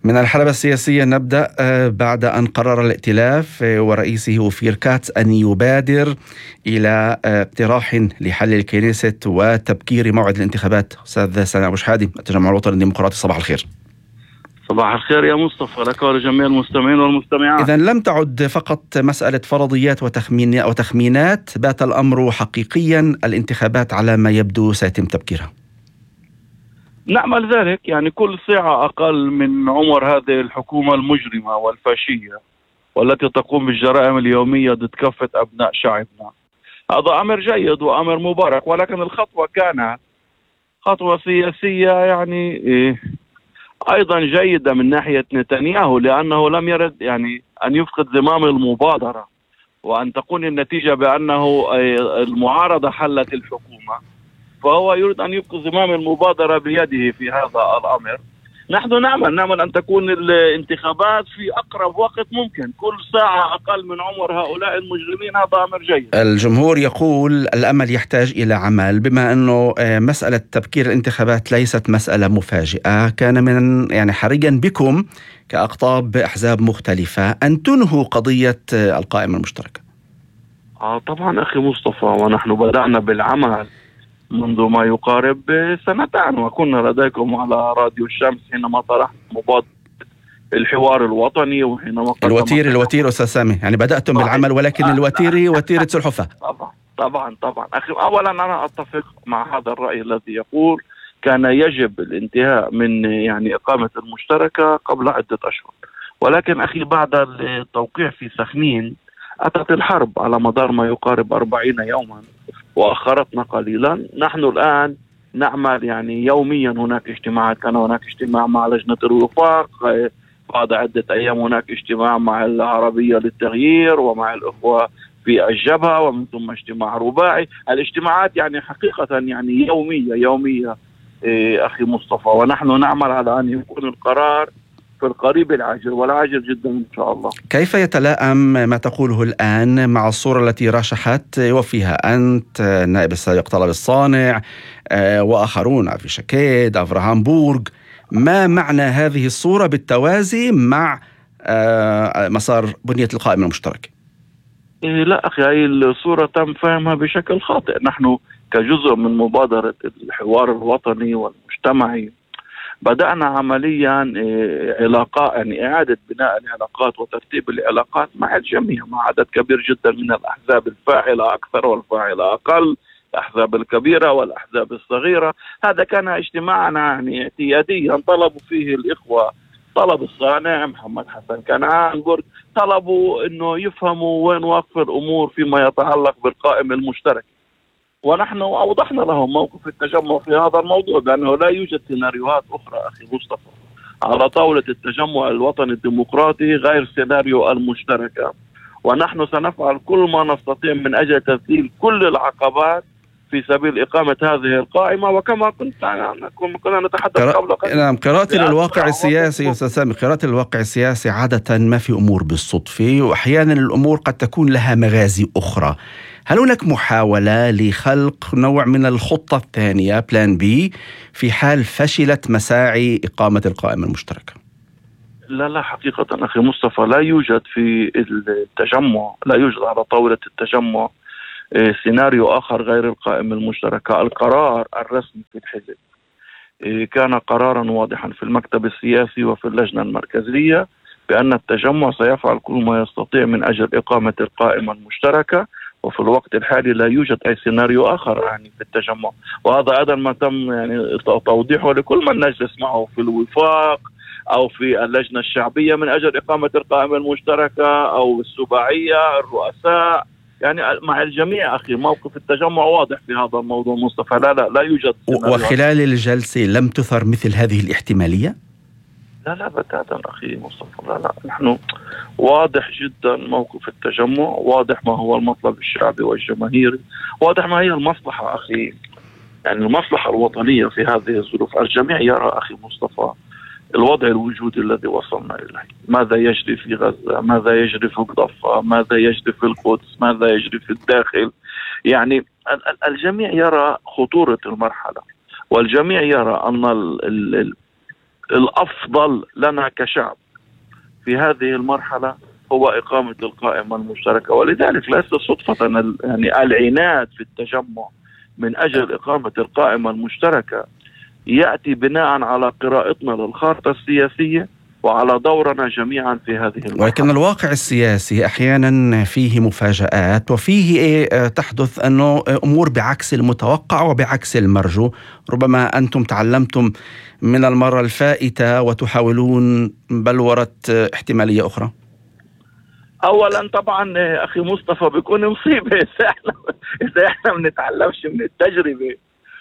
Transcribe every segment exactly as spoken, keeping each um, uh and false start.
من الحلبة السياسية نبدأ. بعد أن قرر الائتلاف ورئيسه أوفير كاتس أن يبادر إلى اقتراح لحل الكنيست وتبكير موعد الانتخابات، أستاذ سامي أبو شحادي، التجمع الوطني الديمقراطي، صباح الخير. صباح الخير يا مصطفى، لك ولجميع المستمعين والمستمعات. إذن لم تعد فقط مسألة فرضيات وتخمين أو تخمينات، بات الأمر حقيقيا، الانتخابات على ما يبدو سيتم تبكيرها. نعمل ذلك، يعني كل ساعة أقل من عمر هذه الحكومة المجرمة والفاشية والتي تقوم بالجرائم اليومية ضد كافة أبناء شعبنا. هذا أمر جيد وأمر مبارك، ولكن الخطوة كانت خطوة سياسية يعني إيه أيضا جيدة من ناحية نتنياهو، لأنه لم يرد يعني أن يفقد زمام المبادرة وأن تكون النتيجة بأنه المعارضة حلت الحكومة، فهو يريد أن يبقى زمام المبادرة بيده في هذا الأمر. نحن نعمل نعمل أن تكون الانتخابات في أقرب وقت ممكن، كل ساعة أقل من عمر هؤلاء المجرمين، هذا أمر جيد. الجمهور يقول الأمل يحتاج إلى عمل، بما أنه مسألة تبكير الانتخابات ليست مسألة مفاجئة، كان من يعني حريا بكم كأقطاب أحزاب مختلفة أن تنهوا قضية القائمة المشتركة. آه طبعا أخي مصطفى، ونحن بدأنا بالعمل منذ ما يقارب سنتين، وكنا لديكم على راديو الشمس حينما طرحنا مبادرة الحوار الوطني، وحينما الوتير الوتير أستاذ سامي، يعني بدأتم بالعمل، ولكن الوتير وتيرة سلحفاة. طبعا طبعا طبعا أخي، أولا أنا أتفق مع هذا الرأي الذي يقول كان يجب الانتهاء من يعني إقامة المشتركة قبل عدة أشهر، ولكن أخي بعد التوقيع في سخنين أتت الحرب على مدار ما يقارب أربعين يوما وأخرتنا قليلا. نحن الآن نعمل يعني يوميا، هناك اجتماعات، كان هناك اجتماع مع لجنة الوفاق، بعد عدة أيام هناك اجتماع مع العربية للتغيير ومع الأخوة في الجبهة، ومن ثم اجتماع رباعي. الاجتماعات يعني حقيقة يعني يومية يومية إيه أخي مصطفى، ونحن نعمل على أن يكون القرار في القريب العاجل والعاجل جدا إن شاء الله. كيف يتلائم ما تقوله الآن مع الصورة التي رشحت وفيها أنت، النائب السابق طلب الصانع وآخرون في شكيد أفراهام بورغ؟ ما معنى هذه الصورة بالتوازي مع مسار بنية القائمة المشتركة؟ إيه لا أخي، هذه الصورة تم فهمها بشكل خاطئ. نحن كجزء من مبادرة الحوار الوطني والمجتمعي بدأنا عمليا علاقات، يعني إعادة بناء العلاقات وترتيب العلاقات مع الجميع، مع عدد كبير جدا من الأحزاب الفاعلة أكثر والفاعلة أقل، الأحزاب الكبيرة والأحزاب الصغيرة. هذا كان اجتماعنا يعني اعتياديا، طلبوا فيه الإخوة طلب الصانع محمد حسن كنعان بورغ، طلبوا أنه يفهموا وين واقف الأمور فيما يتعلق بالقائمة المشتركة، ونحن أوضحنا لهم موقف التجمع في هذا الموضوع، بأنه لا يوجد سيناريوهات أخرى أخي مصطفى على طاولة التجمع الوطني الديمقراطي غير سيناريو المشتركة، ونحن سنفعل كل ما نستطيع من أجل تذليل كل العقبات في سبيل إقامة هذه القائمة. وكما كنت كنا نتحدث قبل قليل، نعم، قراءة للواقع السياسي أستاذ سامي، قراءة للواقع السياسي عادة ما في أمور بالصدفة، وأحيانا الأمور قد تكون لها مغازي أخرى. هل هناك محاولة لخلق نوع من الخطة الثانية بلان بي في حال فشلت مساعي إقامة القائمة المشتركة؟ لا لا حقيقة أخي مصطفى، لا يوجد في التجمع، لا يوجد على طاولة التجمع سيناريو آخر غير القائمة المشتركة. القرار الرسمي في الحزب كان قرارا واضحا في المكتب السياسي وفي اللجنة المركزية بأن التجمع سيفعل كل ما يستطيع من أجل إقامة القائمة المشتركة، وفي الوقت الحالي لا يوجد أي سيناريو آخر يعني في التجمع. وهذا أيضا ما تم يعني توضيحه لكل من نجلس معه في الوفاق أو في اللجنة الشعبية من أجل إقامة القائمة المشتركة أو السباعية الرؤساء، يعني مع الجميع أخي موقف التجمع واضح في هذا الموضوع مصطفى. لا لا لا يوجد. وخلال الجلسة لم تثر مثل هذه الاحتمالية؟ لا لا بتاتا أخي مصطفى، لا لا نحن واضح جدا موقف التجمع، واضح ما هو المطلب الشعبي والجماهيري، واضح ما هي المصلحة أخي، يعني المصلحة الوطنية في هذه الظروف. الجميع يرى أخي مصطفى الوضع الوجودي الذي وصلنا إليه، ماذا يجري في غزة، ماذا يجري في الضفة، ماذا يجري في القدس، ماذا يجري في الداخل. يعني الجميع يرى خطورة المرحلة، والجميع يرى أن الأفضل لنا كشعب في هذه المرحلة هو إقامة القائمة المشتركة. ولذلك ليس صدفة يعني العناد في التجمع من أجل إقامة القائمة المشتركة يأتي بناء على قراءتنا للخارطة السياسية وعلى دورنا جميعا في هذه المرحلة. ولكن الواقع السياسي أحيانا فيه مفاجآت، وفيه تحدث أنه أمور بعكس المتوقع وبعكس المرجو. ربما أنتم تعلمتم من المرة الفائتة وتحاولون بلورة احتمالية أخرى. أولا طبعا أخي مصطفى بيكون مصيبة إذا احنا إذا احنا بنتعلمش من التجربة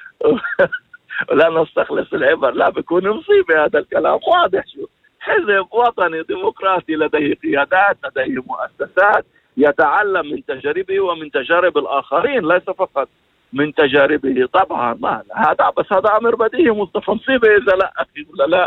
ولا نستخلص العبر، لا بيكون مصيبة. هذا الكلام واضح. شو حزب وطني ديمقراطي لديه قيادات، لديه مؤسسات، يتعلم من تجاربه ومن تجارب الآخرين ليس فقط من تجاربه. طبعا ما هذا بس هذا أمر بديهي مصطفى. مصيبة إذا لا أخي ولا لا.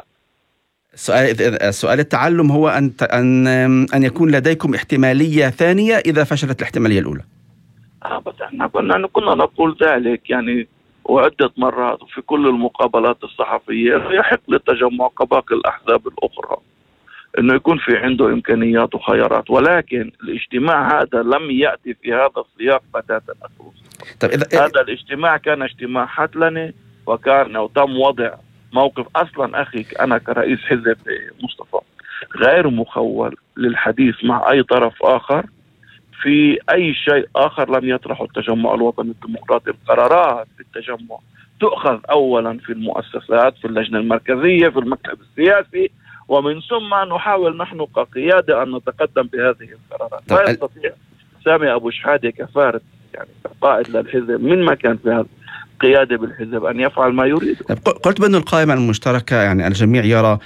سؤال سؤال التعلم هو أن أن أن يكون لديكم احتمالية ثانية إذا فشلت الاحتمالية الأولى. آه بس احنا كنا كنا نقول ذلك يعني وعدة مرات في كل المقابلات الصحفية. يحق للتجمع كباقي الأحزاب الأخرى إنه يكون في عنده إمكانيات وخيارات، ولكن الاجتماع هذا لم يأتي في هذا السياق بتاتا. طيب إذا هذا الاجتماع كان اجتماع حتلني، وكان وتم وضع موقف. أصلا أخي أنا كرئيس حزب مصطفى غير مخول للحديث مع أي طرف آخر في أي شيء آخر لم يطرحه التجمع الوطني الديمقراطي. القرارات في التجمع تؤخذ أولا في المؤسسات، في اللجنة المركزية، في المكتب السياسي، ومن ثم نحاول نحن كقيادة أن نتقدم بهذه القرارات. لا يستطيع سامي أبو شحادة كفارد يعني كقائد للحزب من مكان في هذا قيادة بالحزب أن يفعل ما يريد. قلت بأن القائمة المشتركة يعني الجميع يرى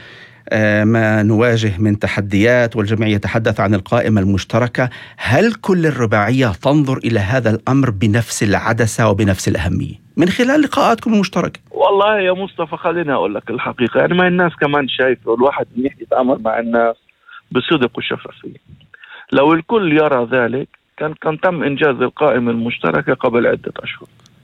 ما نواجه من تحديات، والجميع يتحدث عن القائمة المشتركة. هل كل الرباعية تنظر إلى هذا الأمر بنفس العدسة وبنفس الأهمية من خلال لقاءاتكم المشتركة؟ والله يا مصطفى خليني أقول لك الحقيقة، يعني ما الناس كمان شايفة الواحد يحكي يتعامل مع الناس بصدق وشفافية. لو الكل يرى ذلك كان كان تم إنجاز القائمة المشتركة قبل عدة أشهر.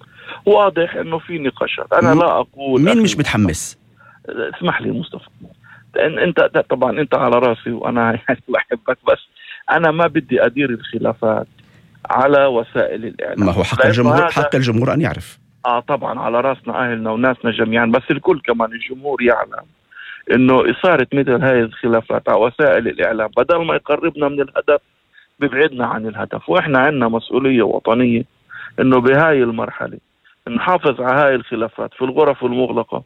واضح إنه في نقاشات. أنا لا أقول مين مش متحمس؟ اسمح لي مصطفى، انت طبعا انت على راسي وانا يعني بحبك، بس انا ما بدي ادير الخلافات على وسائل الاعلام. ما هو حق الجمهور، حق الجمهور ان يعرف. اه طبعا على راسنا اهلنا وناسنا جميعا، بس الكل كمان الجمهور يعلم انه اثاره مثل هذه الخلافات على وسائل الاعلام بدل ما يقربنا من الهدف بيبعدنا عن الهدف. واحنا عندنا مسؤوليه وطنيه انه بهاي المرحله نحافظ على هاي الخلافات في الغرف المغلقه،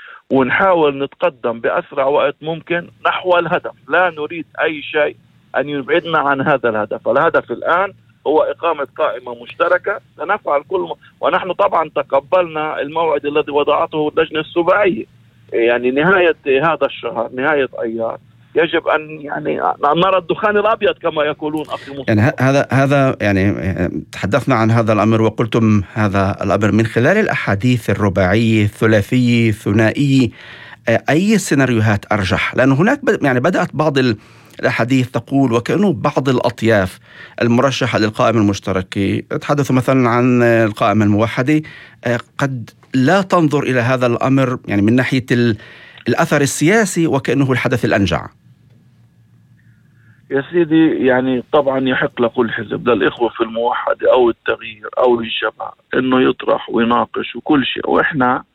ونحاول نتقدم بأسرع وقت ممكن نحو الهدف. لا نريد أي شيء أن يبعدنا عن هذا الهدف. الهدف الآن هو إقامة قائمة مشتركة سنفعل كل م... ونحن طبعا تقبلنا الموعد الذي وضعته اللجنة السباعية، يعني نهاية هذا الشهر، نهاية أيار، يجب أن يعني أن نرى الدخان الأبيض كما يقولون أخي مصطفى. يعني هذا هذا يعني تحدثنا عن هذا الأمر وقلتم هذا الأمر من خلال الأحاديث الرباعي الثلاثي الثنائي. أي السيناريوهات أرجح؟ لأن هناك يعني بدأت بعض الأحاديث تقول وكأنه بعض الأطياف المرشحة للقائمة المشتركة تحدثوا مثلا عن القائمة الموحدة قد لا تنظر إلى هذا الأمر يعني من ناحية الأثر السياسي وكأنه الحدث الأنجع. يا سيدي يعني طبعا يحق لكل حزب، للإخوة في الموحدة أو التغيير أو الجبهة إنه يطرح ويناقش وكل شيء، وإحنا